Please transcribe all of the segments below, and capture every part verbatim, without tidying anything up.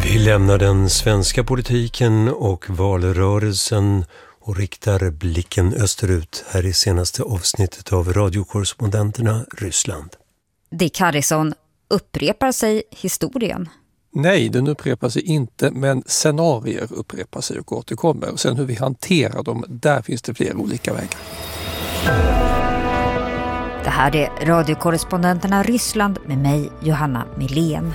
Vi lämnar den svenska politiken och valrörelsen och riktar blicken österut här i senaste avsnittet av Radiokorrespondenterna Ryssland. Dick Harrison, upprepar sig historien? Nej, den upprepar sig inte, men scenarier upprepar sig och återkommer. Och sen hur vi hanterar dem, där finns det flera olika vägar. Det här är Radiokorrespondenterna Ryssland med mig, Johanna Milén.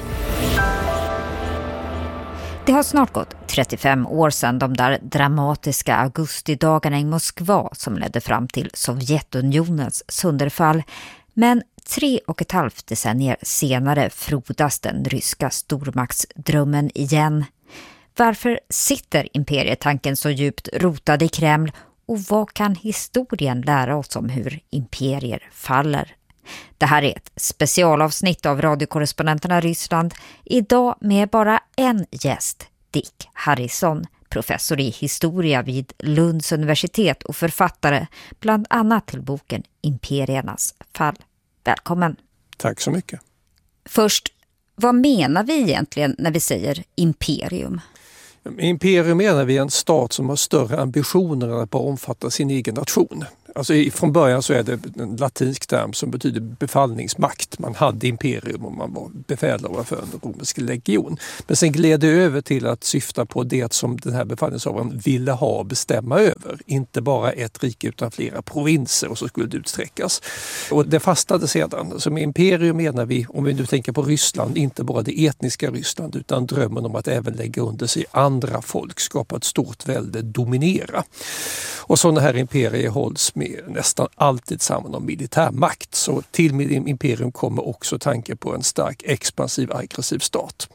Det har snart gått trettiofem år sedan de där dramatiska augustidagarna i Moskva som ledde fram till Sovjetunionens sönderfall. Men tre och ett halvt decennier senare frodas den ryska stormaktsdrömmen igen. Varför sitter imperietanken så djupt rotad i Kreml och vad kan historien lära oss om hur imperier faller? Det här är ett specialavsnitt av Radiokorrespondenterna Ryssland. Idag med bara en gäst, Dick Harrison, professor i historia vid Lunds universitet och författare, bland annat till boken Imperiernas fall. Välkommen. Tack så mycket. Först, vad menar vi egentligen när vi säger imperium? Imperium menar vi en stat som har större ambitioner än att bara omfatta sin egen nation. Alltså från början så är det en latinsk term som betyder befallningsmakt. Man hade imperium och man var befälhavare för en romersk legion. Men sen gled det över till att syfta på det som den här befallningshavaren ville ha och bestämma över. Inte bara ett rike utan flera provinser och så skulle det utsträckas. Och det fastade sedan. Så med imperium menar vi, om vi nu tänker på Ryssland, inte bara det etniska Ryssland utan drömmen om att även lägga under sig andra folk, skapa ett stort välde, dominera. Och sådana här imperier hålls med nästan alltid samman om militärmakt. Så till imperium kommer också tanken på en stark expansiv aggressiv stat.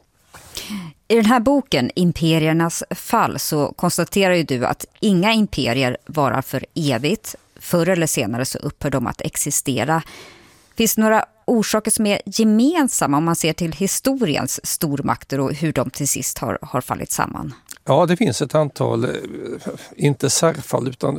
I den här boken, Imperiernas fall, så konstaterar ju du att inga imperier varar för evigt. Förr eller senare så upphör de att existera. Finns det några orsaker som är gemensamma om man ser till historiens stormakter och hur de till sist har, har fallit samman? Ja, det finns ett antal, inte särfall utan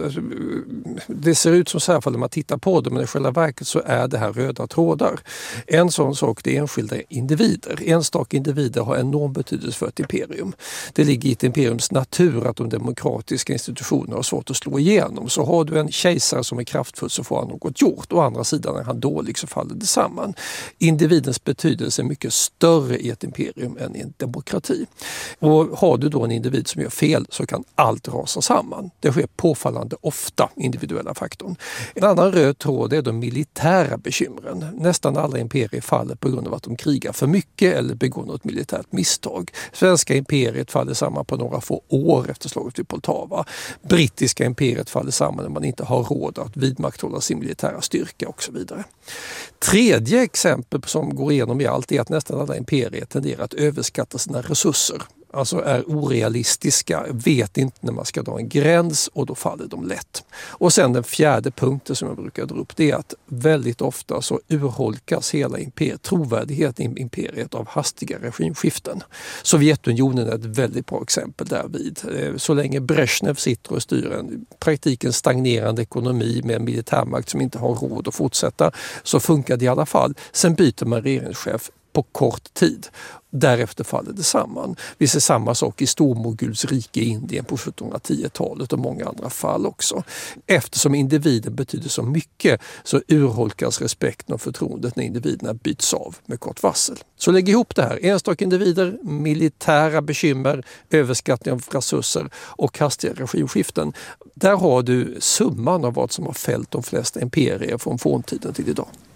det ser ut som särfall när man tittar på det, men i själva verket så är det här röda trådar. En sån sak, det är enskilda individer. Enstaka individer har enorm betydelse för ett imperium. Det ligger i ett imperiums natur att de demokratiska institutionerna har svårt att slå igenom. Så har du en kejsare som är kraftfull så får han något gjort. Å andra sidan är han dålig så faller det samman. Individens betydelse är mycket större i ett imperium än i en demokrati. Och har du då en individ som gör fel så kan allt rasa samman. Det sker påfallande ofta, individuella faktorn. En annan röd tråd är de militära bekymren. Nästan alla imperier faller på grund av att de krigar för mycket eller begår något militärt misstag. Svenska imperiet faller samman på några få år efter slaget vid Poltava. Brittiska imperiet faller samman när man inte har råd att vidmakthålla sin militära styrka och så vidare. Tredje exempel som går igenom i allt är att nästan alla imperier tenderar att överskatta sina resurser. Alltså är orealistiska, vet inte när man ska dra en gräns och då faller de lätt. Och sen den fjärde punkten som jag brukar dra upp, det är att väldigt ofta så urholkas hela imperiet, trovärdigheten i imperiet av hastiga regimskiften. Sovjetunionen är ett väldigt bra exempel därvid. Så länge Brezhnev sitter och styr en praktiken stagnerande ekonomi med en militärmakt som inte har råd att fortsätta så funkar det i alla fall. Sen byter man regeringschef på kort tid. Därefter faller det samman. Vi ser samma sak i Stormoguls rike i Indien på sjuttonhundratio-talet och många andra fall också. Eftersom individen betyder så mycket så urholkas respekten och förtroendet när individerna byts av med kort varsel. Så lägg ihop det här. Enstaka individer, militära bekymmer, överskattning av resurser och hastiga regimskiften. Där har du summan av vad som har fällt de flesta imperier från forntiden till idag.